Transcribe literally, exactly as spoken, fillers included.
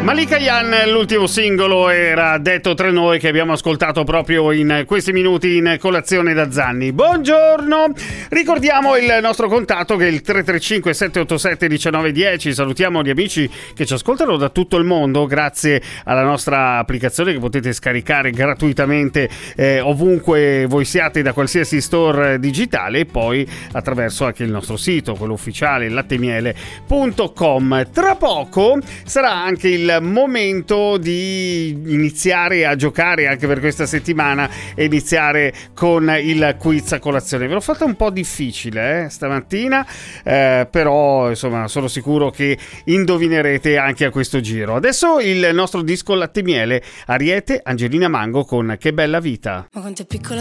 Malika Yan, l'ultimo singolo era Detto tra noi, che abbiamo ascoltato proprio in questi minuti in Colazione da Zanni. Buongiorno, ricordiamo il nostro contatto che è il tre tre cinque sette otto sette uno nove uno zero. Salutiamo gli amici che ci ascoltano da tutto il mondo grazie alla nostra applicazione che potete scaricare gratuitamente eh, ovunque voi siate, da qualsiasi store digitale, e poi attraverso anche il nostro sito, quello ufficiale, lattemiele punto com. Tra poco sarà anche il momento di iniziare a giocare anche per questa settimana e iniziare con il quiz a colazione. Ve l'ho fatta un po' difficile eh, stamattina, eh, però insomma sono sicuro che indovinerete anche a questo giro. Adesso il nostro disco latte miele, Ariete, Angelina Mango con Che bella vita. Ma quanto è piccola